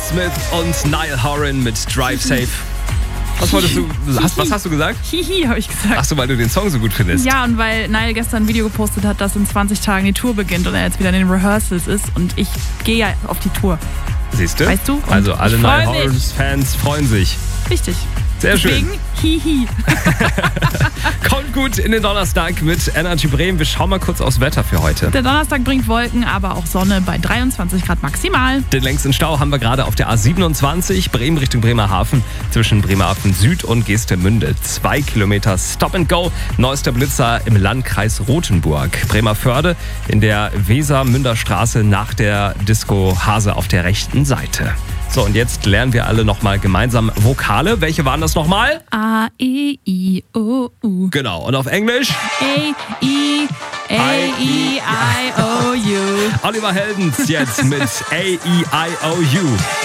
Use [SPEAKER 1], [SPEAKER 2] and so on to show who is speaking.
[SPEAKER 1] Smith und Niall Horan mit Drive Safe. Was hast du gesagt?
[SPEAKER 2] Hihi, habe ich gesagt.
[SPEAKER 1] Ach so, weil du den Song so gut findest.
[SPEAKER 2] Ja, und weil Niall gestern ein Video gepostet hat, dass in 20 Tagen die Tour beginnt und er jetzt wieder in den Rehearsals ist. Und ich gehe ja auf die Tour.
[SPEAKER 1] Siehst du?
[SPEAKER 2] Weißt du? Und
[SPEAKER 1] also alle
[SPEAKER 2] ich
[SPEAKER 1] Niall
[SPEAKER 2] freu mich.
[SPEAKER 1] Horan-Fans freuen sich.
[SPEAKER 2] Richtig.
[SPEAKER 1] Sehr schön.
[SPEAKER 2] Deswegen, hihi.
[SPEAKER 1] Kommt gut in den Donnerstag mit Energy Bremen. Wir schauen mal kurz aufs Wetter für heute.
[SPEAKER 2] Der Donnerstag bringt Wolken, aber auch Sonne bei 23 Grad maximal.
[SPEAKER 1] Den längsten Stau haben wir gerade auf der A27 Bremen Richtung Bremerhaven zwischen Bremerhaven Süd und Geestemünde. 2 Kilometer Stop and Go. Neuester Blitzer im Landkreis Rothenburg. Bremerförde in der Weser-Münder Straße nach der Disco Hase auf der rechten Seite. So, und jetzt lernen wir alle nochmal gemeinsam Vokale. Welche waren das nochmal?
[SPEAKER 2] A, E, I, O, U.
[SPEAKER 1] Genau. Und auf Englisch?
[SPEAKER 2] A, E, I, O, U.
[SPEAKER 1] Oliver Heldens jetzt mit A, E, I, O, U.